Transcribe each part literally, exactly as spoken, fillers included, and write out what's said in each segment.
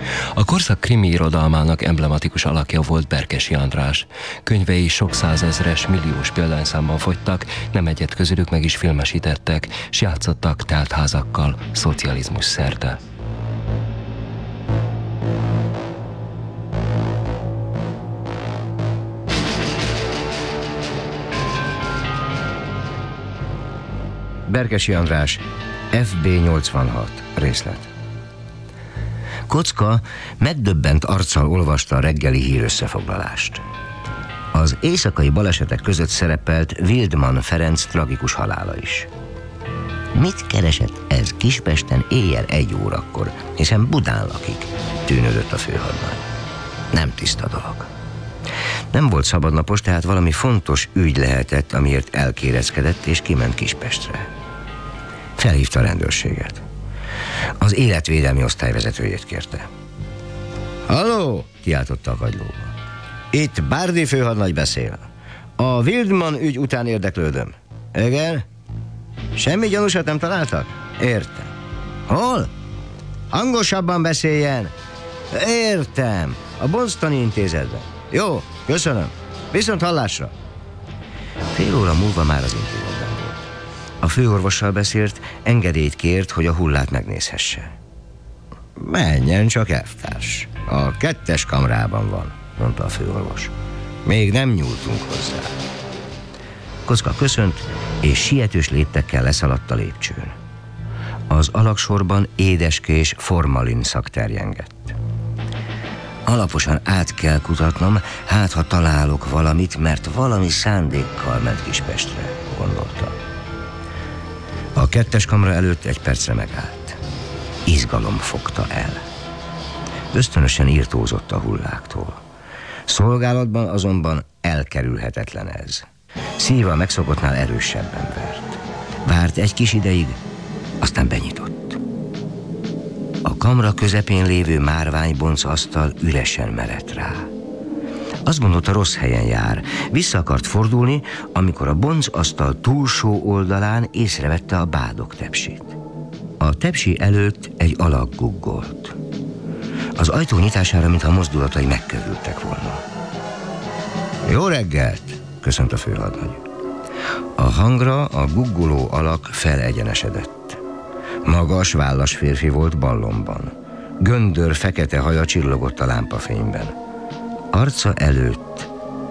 A korszak krimi irodalmának emblematikus alakja volt Berkessy András. Könyvei sok százezres, milliós példányszámban fogytak, nem egyet közülük meg is filmesítettek, s játszottak teltházakkal szocializmus szerte. Berkessy András, F B nyolcvanhat, részlet. Kocka megdöbbent arccal olvasta a reggeli hírösszefoglalást. Az éjszakai balesetek között szerepelt Wildman Ferenc tragikus halála is. Mit keresett ez Kispesten éjjel egy órakor, hiszen Budán lakik, tűnődött a főhadnagy. Nem tiszta dolog. Nem volt szabadnapos, tehát valami fontos ügy lehetett, amiért elkéreckedett és kiment Kispestre. Felhívta a rendőrséget. Az életvédelmi osztályvezetőjét kérte. Halló! Kiáltotta a kagylóba. Itt Bárdi főhadnagy beszél. A Wildman ügy után érdeklődöm. Igen? Semmi gyanúsat nem találtak? Értem. Hol? Hangosabban beszéljen. Értem. A Bostoni intézetben. Jó, köszönöm. Viszont hallásra. Fél óra múlva már az intézetben volt. A főorvossal beszélt, engedélyt kért, hogy a hullát megnézhesse. Menjen csak, elvtárs. A kettes kamrában van, mondta a főorvos. Még nem nyúltunk hozzá. Kocka köszönt, és sietős léptekkel leszaladt a lépcsőn. Az alagsorban édeskés formalin szag terjengett. Alaposan át kell kutatnom, hát ha találok valamit, mert valami szándékkal ment Kispestre, gondolta. A kettes kamra előtt egy percre megállt. Izgalom fogta el. Ösztönösen irtózott a hulláktól. Szolgálatban azonban elkerülhetetlen ez. Szíve a megszokottnál erősebben vert. Várt egy kis ideig, aztán benyitott. A kamra közepén lévő márványbonc asztal üresen merett rá. Azt gondolta, rossz helyen jár. Vissza akart fordulni, amikor a bonc asztal túlsó oldalán észrevette a bádog tepsit. A tepsi előtt egy alak guggolt. Az ajtó nyitására, mintha mozdulatai megkövültek volna. Jó reggelt! Köszönt a főhadnagy. A hangra a guggoló alak felegyenesedett. Magas, vállas férfi volt ballonban. Göndör fekete haja csillogott a lámpafényben. Arca előtt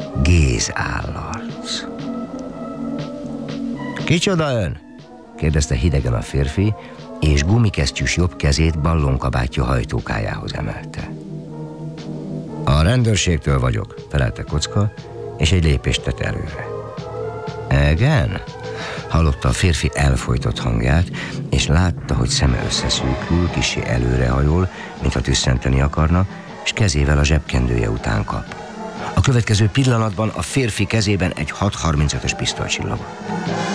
gézállarc. Kicsoda ön? Kérdezte hidegen a férfi, és gumikesztyűs jobb kezét ballonkabátja hajtókájához emelte. A rendőrségtől vagyok, felelte Kocka, és egy lépést tett előre. Igen? Hallotta a férfi elfojtott hangját, és látta, hogy szeme összeszűkül, kissé előrehajol, mintha tüsszenteni akarna, és kezével a zsebkendője után kap. A következő pillanatban a férfi kezében egy hat harmincötös pisztoly csillogott.